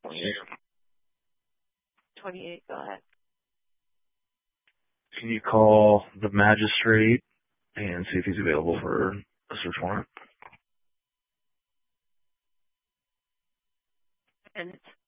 28. 28, go ahead. Can you call the magistrate and see if he's available for a search warrant? And it's